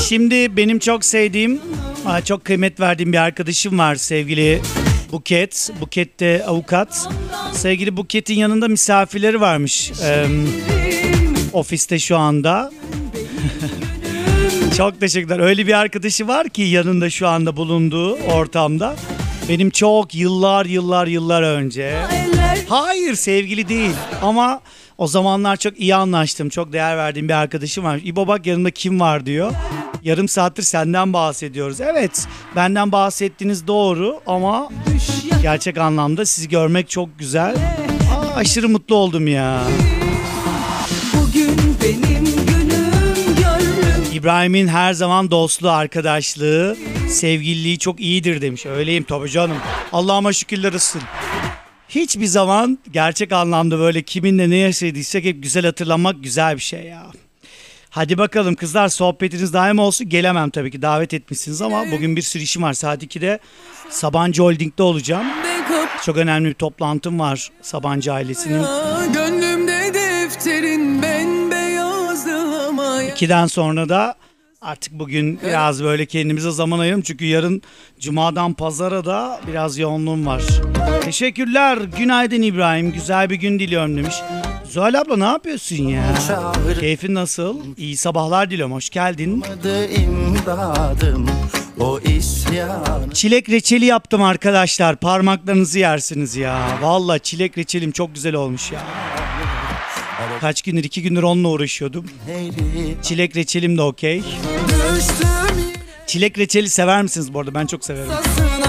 Şimdi benim çok sevdiğim, çok kıymet verdiğim bir arkadaşım var sevgili Buket. Buket de avukat. Sevgili Buket'in yanında misafirleri varmış ofiste şu anda. Çok teşekkürler. Öyle bir arkadaşı var ki yanında şu anda bulunduğu ortamda. Benim çok yıllar önce. Hayır, sevgili değil ama o zamanlar çok iyi anlaştım. Çok değer verdiğim bir arkadaşım var. İbo bak yanımda kim var diyor. Yarım saattir senden bahsediyoruz. Evet, benden bahsettiğiniz doğru ama gerçek anlamda sizi görmek çok güzel. Aşırı mutlu oldum ya. Bugün benim günüm, gönlüm. İbrahim'in her zaman dostluğu, arkadaşlığı, sevgililiği çok iyidir demiş. Öyleyim tabii canım. Allah'ıma şükürler olsun. Hiçbir zaman gerçek anlamda böyle kiminle ne yaşadıysak hep güzel hatırlamak güzel bir şey ya. Hadi bakalım kızlar, sohbetiniz daim olsun. Gelemem tabii ki, davet etmişsiniz ama bugün bir sürü işim var. Saat 2'de Sabancı Holding'de olacağım. Çok önemli bir toplantım var Sabancı ailesinin. Gönlümde defterin bembeyazdı ama 2'den sonra da artık bugün biraz böyle kendimize zaman ayıralım. Çünkü yarın Cuma'dan Pazar'a da biraz yoğunluğum var. Teşekkürler. Günaydın İbrahim. Güzel bir gün diliyorum demiş. Zuhal abla ne yapıyorsun ya? Keyfin nasıl? İyi sabahlar diliyorum. Hoş geldin. Çilek reçeli yaptım arkadaşlar. Parmaklarınızı yersiniz ya. Vallahi çilek reçelim çok güzel olmuş ya. Kaç gündür, 2 gündür onunla uğraşıyordum. Çilek reçelim de okey. Çilek reçeli sever misiniz bu arada? Ben çok severim.